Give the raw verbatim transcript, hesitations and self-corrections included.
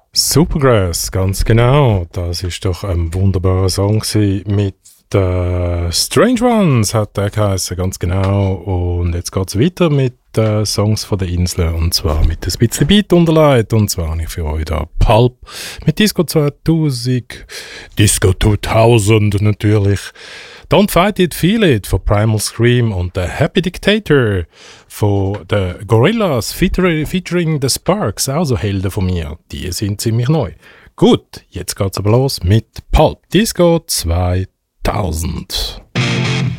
Supergrass, ganz genau. Das ist doch ein wunderbarer Song mit äh, Strange Ones, hat der geheißen, ganz genau. Und jetzt geht es weiter mit äh, Songs von der Insel, und zwar mit ein bisschen Beat unterlegt. Und zwar habe ich für euch da Pulp mit Disco zweitausend, Disco zweitausend natürlich. Don't Fight It, Feel It von Primal Scream und The Happy Dictator von den Gorillaz featuring, featuring The Sparks, auch so Helden von mir. Die sind ziemlich neu. Gut, jetzt geht's aber los mit Pulp Disco zweitausend.